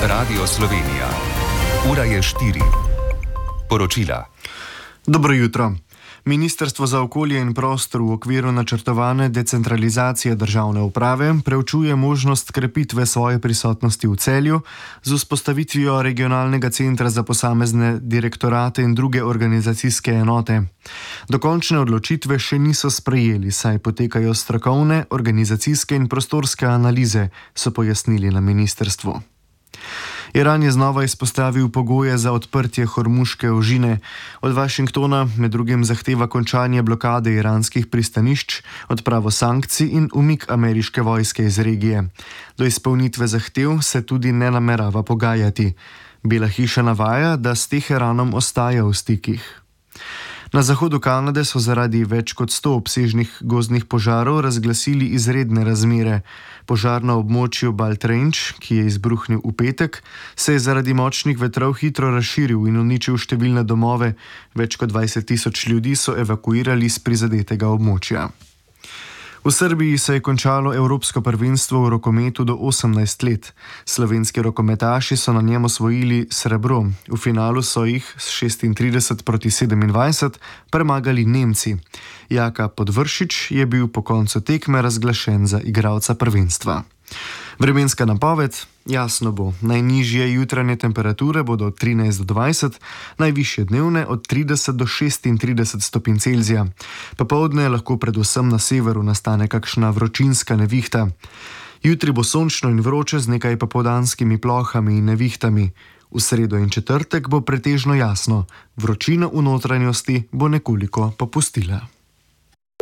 Radio Slovenija. Ura je 4. Poročila. Dobro jutro. Ministrstvo za okolje in prostor v okviru načrtovane decentralizacije državne uprave preučuje možnost krepitve svoje prisotnosti v Celju z vzpostavitvijo regionalnega centra za posamezne direktorate in druge organizacijske enote. Dokončne odločitve še niso sprejeli, saj potekajo strokovne, organizacijske in prostorske analize, so pojasnili na ministrstvu. Iran je znova izpostavil pogoje za odprtje Hormuške ožine. Od Washingtona med drugim zahteva končanje blokade iranskih pristanišč, odpravo sankcij in umik ameriške vojske iz regije. Do izpolnitve zahtev se tudi ne namerava pogajati. Bela hiša navaja, da s Teheranom ostaja v stikih. Na zahodu Kanade so zaradi več kot 100 obsežnih gozdnih požarov razglasili izredne razmere. Požar na območju Bald Range, ki je izbruhnil v petek, se je zaradi močnih vetrov hitro razširil in uničil številne domove. Več kot 20.000 ljudi so evakuirali z prizadetega območja. V Srbiji se je končalo Evropsko prvenstvo v rokometu do 18 let. Slovenski rokometaši so na njem osvojili srebro. V finalu so jih s 36-27 premagali Nemci. Jaka Podvršič je bil po koncu tekme razglašen za igralca prvenstva. Vremenska napoved: jasno bo. Najnižje jutranje temperature bodo od 13 do 20, najvišje dnevne od 30 do 36 stopinj Celzija. Popoldne lahko predvsem na severu nastane kakšna vročinska nevihta. Jutri bo sončno in vroče z nekaj popoldanskimi plohami in nevihtami. V sredo in četrtek bo pretežno jasno. Vročina v notranjosti bo nekoliko popustila.